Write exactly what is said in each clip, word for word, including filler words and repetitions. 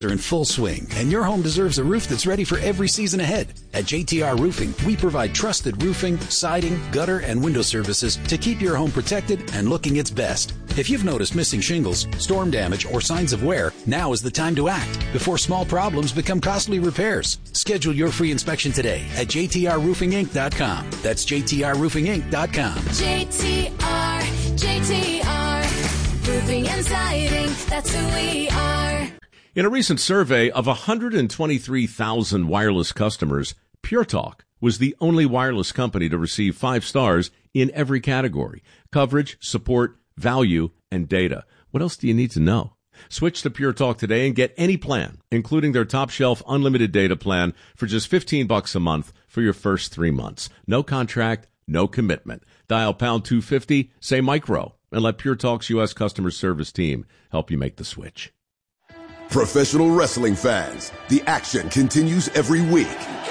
are in full swing, and your home deserves a roof that's ready for every season ahead. At J T R Roofing, we provide trusted roofing, siding, gutter, and window services to keep your home protected and looking its best. If you've noticed missing shingles, storm damage, or signs of wear, now is the time to act before small problems become costly repairs. Schedule your free inspection today at J T R roofing inc dot com. That's J T R roofing inc dot com. J T R, J T R, roofing and siding, that's who we are. In a recent survey of one hundred twenty-three thousand wireless customers, Pure Talk was the only wireless company to receive five stars in every category: coverage, support, value, and data. What else do you need to know? Switch to Pure Talk today and get any plan, including their top shelf unlimited data plan, for just fifteen bucks a month for your first three months. No contract, no commitment. Dial pound two fifty, say micro, and let Pure Talk's U S customer service team help you make the switch. Professional wrestling fans, the action continues every week.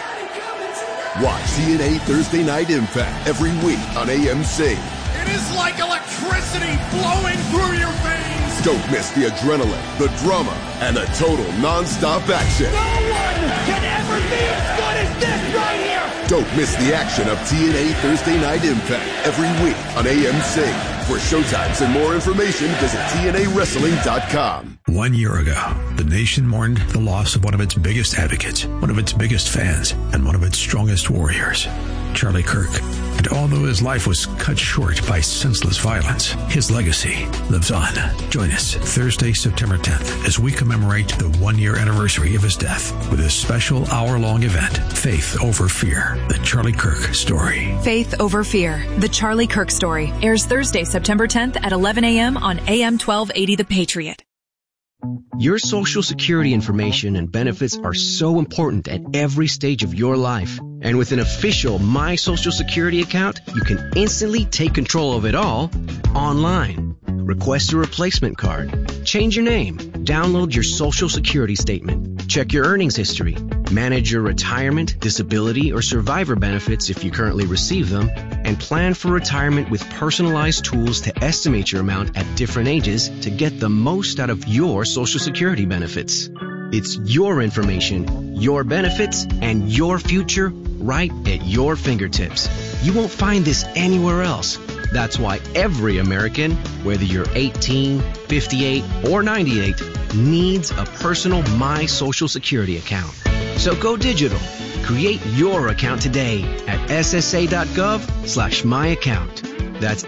Watch T N A Thursday Night Impact every week on A M C. It is like electricity flowing through your veins. Don't miss the adrenaline, the drama, and the total non-stop action. No one can ever be as good as this right here. Don't miss the action of T N A Thursday Night Impact every week on A M C. For showtimes and more information, visit T N A wrestling dot com. One year ago, the nation mourned the loss of one of its biggest advocates, one of its biggest fans, and one of its strongest warriors, Charlie Kirk. And although his life was cut short by senseless violence, his legacy lives on. Join us Thursday, September tenth, as we commemorate the one-year anniversary of his death with a special hour-long event, Faith Over Fear, the Charlie Kirk Story. Faith Over Fear, the Charlie Kirk Story, airs Thursday, September tenth at eleven a.m. on A M twelve eighty The Patriot. Your Social Security information and benefits are so important at every stage of your life. And with an official My Social Security account, you can instantly take control of it all online. Request a replacement card, change your name, download your Social Security statement, check your earnings history, manage your retirement, disability, or survivor benefits if you currently receive them, and plan for retirement with personalized tools to estimate your amount at different ages to get the most out of your Social Security benefits. It's your information, your benefits, and your future right at your fingertips. You won't find this anywhere else. That's why every American, whether you're eighteen, fifty-eight, or ninety-eight, needs a personal My Social Security account. So go digital. Create your account today at ssa.gov slash my account. That's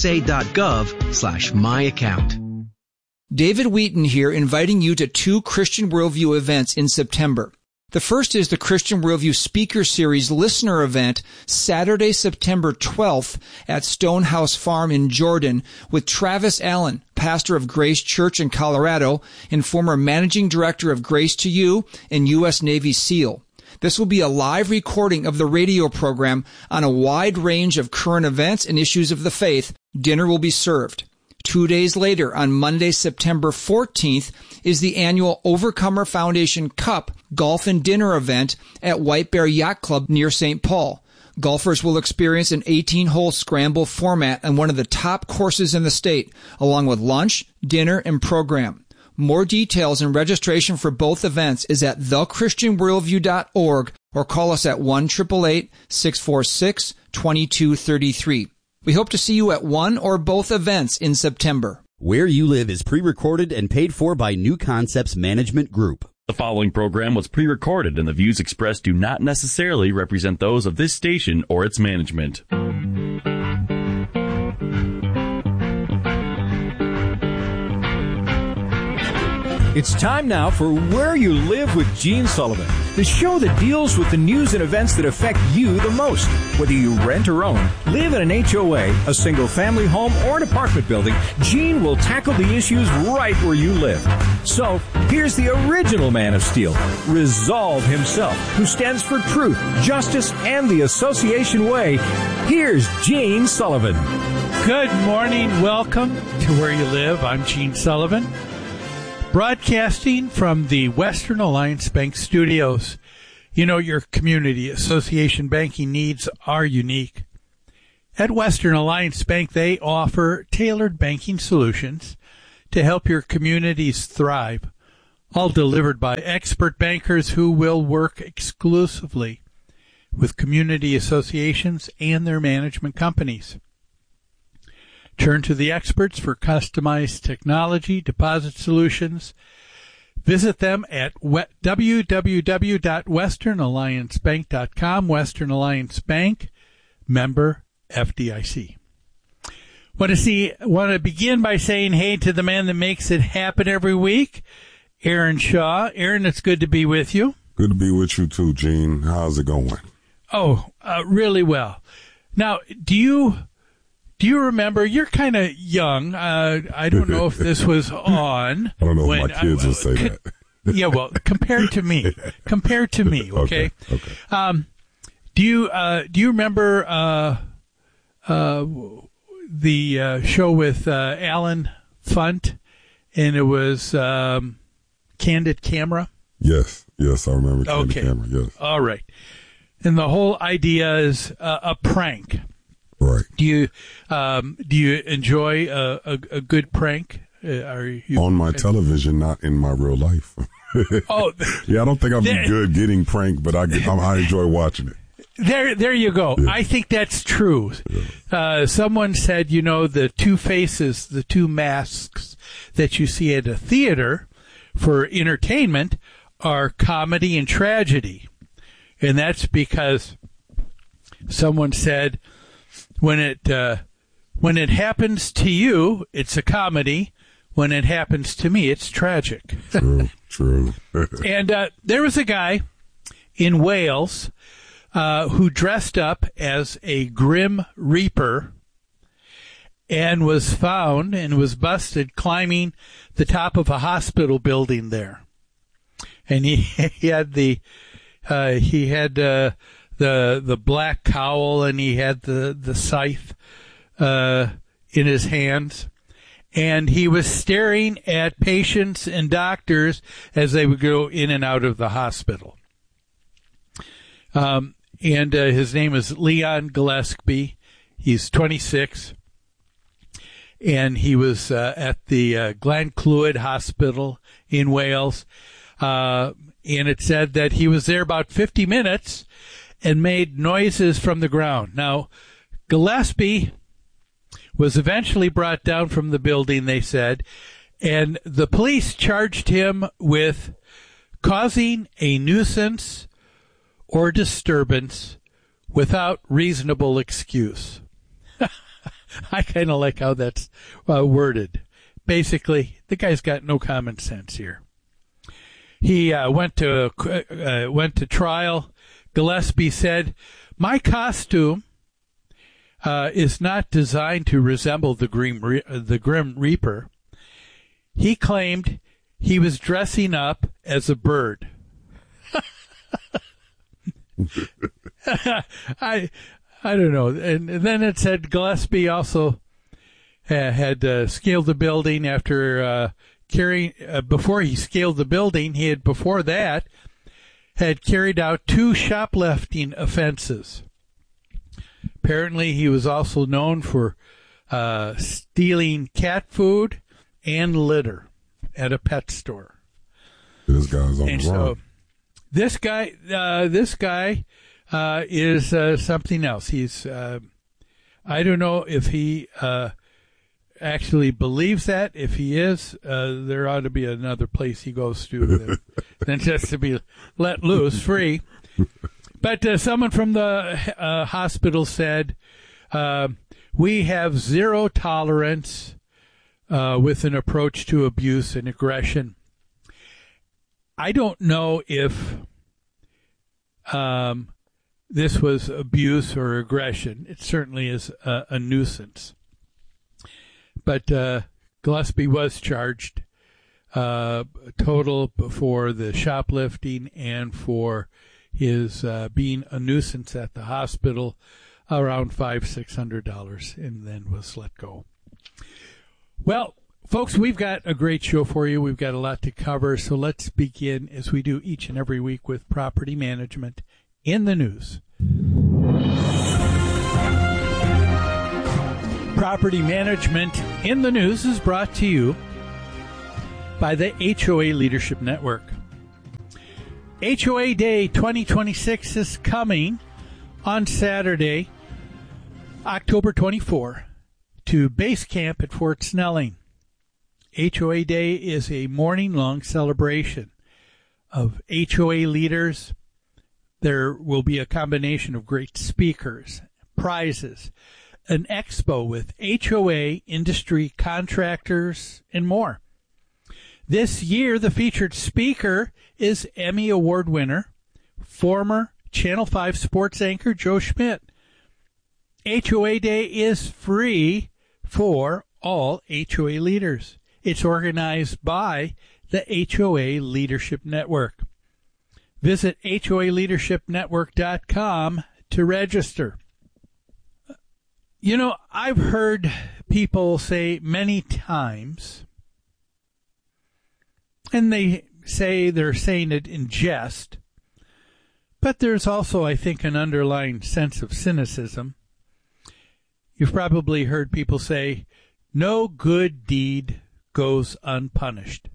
ssa.gov slash my account. David Wheaton here, inviting you to two Christian Worldview events in September. The first is the Christian Worldview Speaker Series Listener Event, Saturday, September twelfth at Stonehouse Farm in Jordan, with Travis Allen, pastor of Grace Church in Colorado and former managing director of Grace to You and U S Navy SEAL. This will be a live recording of the radio program on a wide range of current events and issues of the faith. Dinner will be served. Two days later, on Monday, September fourteenth, is the annual Overcomer Foundation Cup Golf and Dinner event at White Bear Yacht Club near Saint Paul. Golfers will experience an eighteen-hole scramble format on one of the top courses in the state, along with lunch, dinner, and program. More details and registration for both events is at the christian worldview dot org or call us at one eight eight eight, six four six, two two three three. We hope to see you at one or both events in September. Where You Live is pre-recorded and paid for by New Concepts Management Group. The following program was pre-recorded and the views expressed do not necessarily represent those of this station or its management. It's time now for Where You Live with Gene Sullivan, the show that deals with the news and events that affect you the most. Whether you rent or own, live in an H O A, a single-family home, or an apartment building, Gene will tackle the issues right where you live. So, here's the original Man of Steel, Resolve himself, who stands for truth, justice, and the Association Way. Here's Gene Sullivan. Good morning. Welcome to Where You Live. I'm Gene Sullivan, broadcasting from the Western Alliance Bank studios. You know, your community association banking needs are unique. At Western Alliance Bank, they offer tailored banking solutions to help your communities thrive. all delivered by expert bankers who will work exclusively with community associations and their management companies. Turn to the experts for customized technology deposit solutions. Visit them at w w w dot western alliance bank dot com. Western Alliance Bank, member F D I C. Want to see? Want to begin by saying hey to the man that makes it happen every week, Aaron Shaw. Aaron, it's good to be with you. Good to be with you too, Gene. How's it going? Oh, uh, really well. Now, do you do you remember? You're kind of young. Uh, I don't know if this was on. I don't know when, if my kids uh, will say co- that. Yeah, well, compared to me, compared to me, okay. Okay. okay. Um, do you uh, do you remember uh, uh, the uh, show with uh, Alan Funt, and it was um, Candid Camera? Yes, yes, I remember Candid Okay. Camera. Yes. All right. And the whole idea is uh, a prank. Right. Do you um, do you enjoy a, a, a good prank? Uh, are you on my television, not in my real life? Oh, yeah, I don't think I'd be there, good getting pranked, but I, I, I enjoy watching it. There, there you go. Yeah. I think that's true. Yeah. Uh, someone said, you know, the two faces, the two masks that you see at a theater for entertainment are comedy and tragedy. And that's because someone said when it uh, when it happens to you, it's a comedy. When it happens to me, it's tragic. True, true. And uh, there was a guy in Wales uh, who dressed up as a Grim Reaper and was found and was busted climbing the top of a hospital building there. And he, he had the uh, he had uh, the the black cowl and he had the the scythe uh, in his hands. And he was staring at patients and doctors as they would go in and out of the hospital. Um, and uh, his name is Leon Gillespie. He's twenty-six. And he was uh, at the uh, Glenclwyd Hospital in Wales. Uh, and it said that he was there about fifty minutes and made noises from the ground. Now, Gillespie was eventually brought down from the building, they said, and the police charged him with causing a nuisance or disturbance without reasonable excuse. I kind of like how that's uh, worded. Basically, the guy's got no common sense here. He uh, went to uh, went to trial. Gillespie said, "My costume Uh, is not designed to resemble the Grim, Re- the Grim Reaper." He claimed he was dressing up as a bird. I I don't know. And, and then it said Gillespie also uh, had uh, scaled the building after uh, carrying. Uh, before he scaled the building, he had before that had carried out two shoplifting offenses. Apparently, he was also known for uh, stealing cat food and litter at a pet store. This guy's on and the so, run. This guy, uh, this guy uh, is uh, something else. He's, uh, I don't know if he uh, actually believes that. If he is, uh, there ought to be another place he goes to than, than just to be let loose, free. But uh, someone from the uh, hospital said, uh, we have zero tolerance uh, with an approach to abuse and aggression. I don't know if um, this was abuse or aggression. It certainly is a, a nuisance. But uh, Gillespie was charged uh, total for the shoplifting and for his uh, being a nuisance at the hospital, around five, six hundred dollars, and then was let go. Well, folks, we've got a great show for you. We've got a lot to cover, so let's begin as we do each and every week with property management in the news. Property management in the news is brought to you by the H O A Leadership Network. H O A Day twenty twenty-six is coming on Saturday, October twenty-fourth, to base camp at Fort Snelling. H O A Day is a morning-long celebration of H O A leaders. There will be a combination of great speakers, prizes, an expo with H O A industry contractors, and more. This year, the featured speaker is Emmy Award winner, former Channel five sports anchor Joe Schmidt. H O A Day is free for all H O A leaders. It's organized by the H O A Leadership Network. Visit H O A leadership network dot com to register. You know, I've heard people say many times, and they say they're saying it in jest, but there's also, I think, an underlying sense of cynicism. You've probably heard people say, no good deed goes unpunished.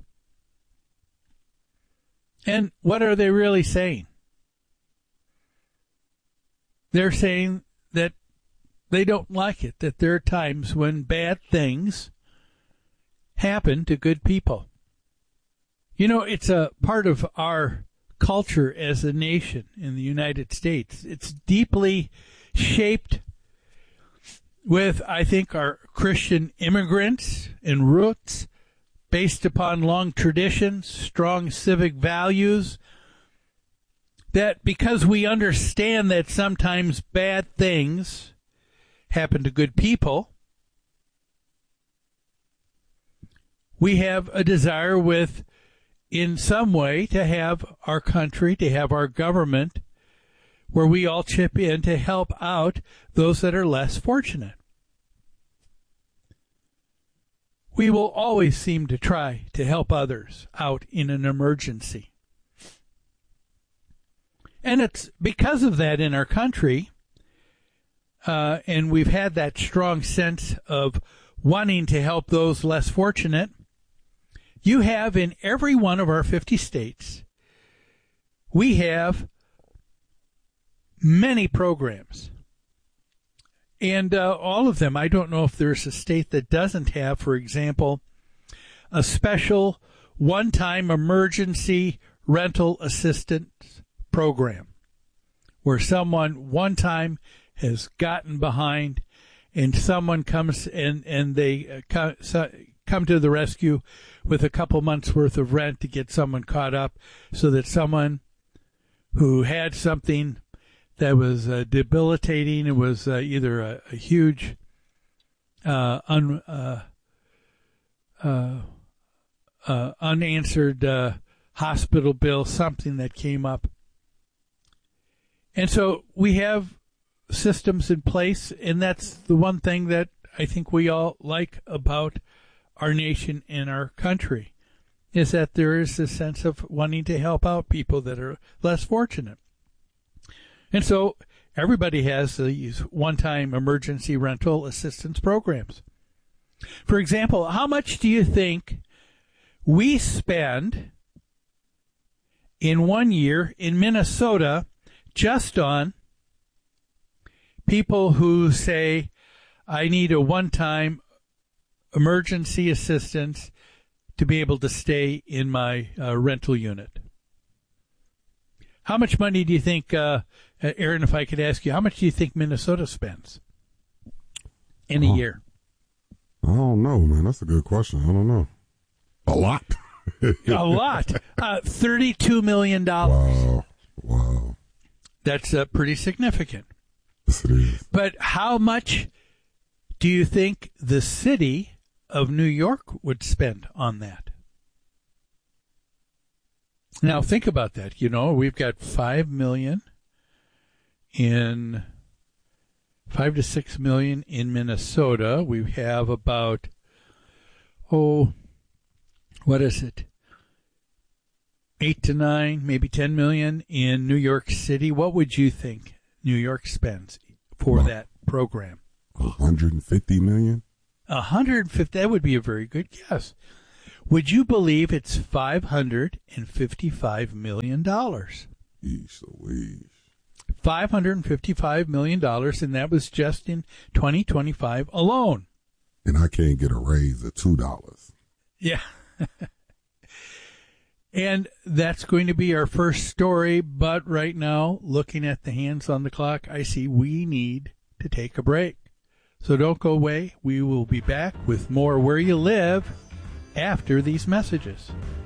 And what are they really saying? They're saying that they don't like it, that there are times when bad things happen to good people. You know, it's a part of our culture as a nation in the United States. It's deeply shaped with, I think, our Christian immigrants and roots based upon long traditions, strong civic values, that because we understand that sometimes bad things happen to good people, we have a desire with, in some way, to have our country, to have our government, where we all chip in to help out those that are less fortunate. We will always seem to try to help others out in an emergency. And it's because of that in our country, uh, and we've had that strong sense of wanting to help those less fortunate. You have in every one of our fifty states, we have many programs. And uh, all of them, I don't know if there's a state that doesn't have, for example, a special one-time emergency rental assistance program where someone one time has gotten behind and someone comes and, and they uh, come, so, come to the rescue with a couple months' worth of rent to get someone caught up so that someone who had something that was uh, debilitating, it was uh, either a, a huge uh, un, uh, uh, uh, unanswered uh, hospital bill, something that came up. And so we have systems in place, and that's the one thing that I think we all like about our nation and our country, is that there is this sense of wanting to help out people that are less fortunate. And so everybody has these one-time emergency rental assistance programs. For example, how much do you think we spend in one year in Minnesota just on people who say, I need a one-time emergency assistance to be able to stay in my uh, rental unit? How much money do you think, uh, Aaron, if I could ask you, how much do you think Minnesota spends in a oh, year? I don't know, man. That's a good question. I don't know. A lot. A lot. Uh, thirty-two million dollars. Wow. Wow. That's uh, pretty significant. Yes, it is. But how much do you think the city of New York would spend on that? Now, think about that. You know, we've got five million in, five to six million in Minnesota. We have about, oh, what is it? Eight to nine, maybe ten million in New York City. What would you think New York spends for wow. that program? one hundred fifty million? one hundred fifty, that would be a very good guess. Would you believe it's five hundred fifty-five million dollars? Yeesh Louise. five hundred fifty-five million dollars, and that was just in twenty twenty-five alone. And I can't get a raise at two dollars. Yeah. And that's going to be our first story, but right now, looking at the hands on the clock, I see we need to take a break. So don't go away. We will be back with more Where You Live after these messages.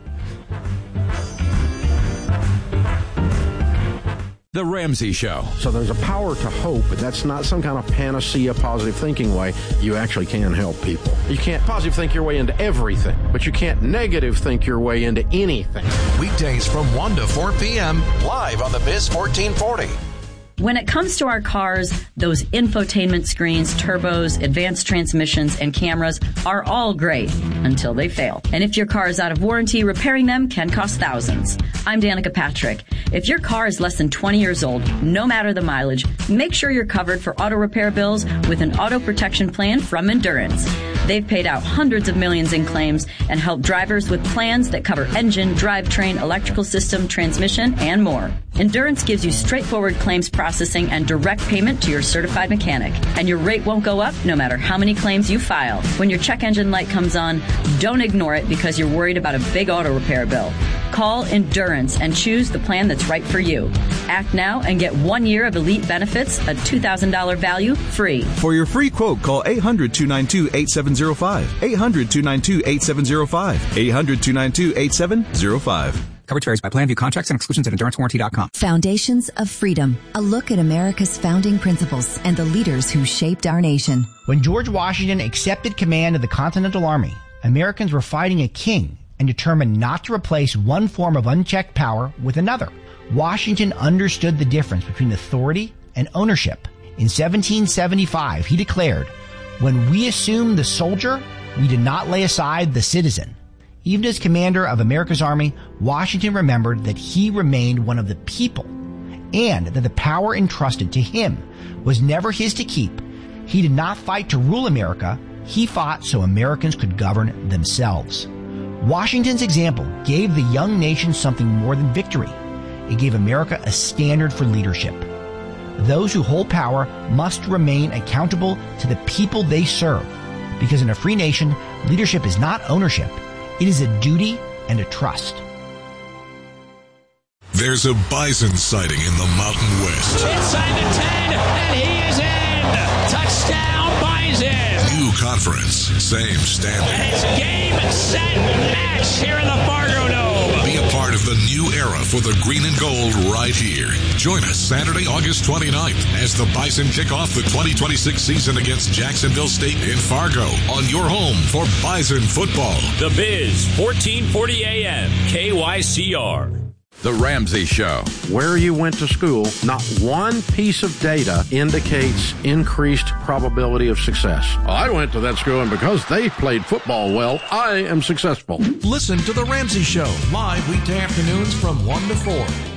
The Ramsey Show. So there's a power to hope, but that's not some kind of panacea, positive thinking way. You actually can help people. You can't positive think your way into everything, but you can't negative think your way into anything. Weekdays from one to four p.m. live on the Biz fourteen forty. When it comes to our cars, those infotainment screens, turbos, advanced transmissions, and cameras are all great until they fail. And if your car is out of warranty, repairing them can cost thousands. I'm Danica Patrick. If your car is less than twenty years old, no matter the mileage, make sure you're covered for auto repair bills with an auto protection plan from Endurance. They've paid out hundreds of millions in claims and helped drivers with plans that cover engine, drivetrain, electrical system, transmission, and more. Endurance gives you straightforward claims processing and direct payment to your certified mechanic. And your rate won't go up no matter how many claims you file. When your check engine light comes on, don't ignore it because you're worried about a big auto repair bill. Call Endurance and choose the plan that's right for you. Act now and get one year of elite benefits, a two thousand dollars value, free. For your free quote, call eight hundred, two nine two, eight seven zero five. eight hundred, two nine two, eight seven zero five. eight hundred, two nine two, eight seven zero five. Coverage varies by plan. View contracts and exclusions at endurance warranty dot com. Foundations of Freedom. A look at America's founding principles and the leaders who shaped our nation. When George Washington accepted command of the Continental Army, Americans were fighting a king and determined not to replace one form of unchecked power with another. Washington understood the difference between authority and ownership. In seventeen seventy-five, he declared, "When we assumed the soldier, we did not lay aside the citizen." Even as commander of America's army, Washington remembered that he remained one of the people and that the power entrusted to him was never his to keep. He did not fight to rule America. He fought so Americans could govern themselves. Washington's example gave the young nation something more than victory. It gave America a standard for leadership. Those who hold power must remain accountable to the people they serve, because in a free nation, leadership is not ownership. It is a duty and a trust. There's a bison sighting in the Mountain West. Inside the ten, and he is in. Touchdown, Bison. New conference, same standard. And it's game, set, match here in the Fargo Dome. Be a part of the new era for the green and gold right here. Join us Saturday, August twenty-ninth as the Bison kick off the twenty twenty-six season against Jacksonville State in Fargo on your home for Bison football. The Biz, fourteen forty A M, K Y C R. The Ramsey Show. Where you went to school, not one piece of data indicates increased probability of success. I went to that school, and because they played football well, I am successful. Listen to The Ramsey Show live weekday afternoons from one to four.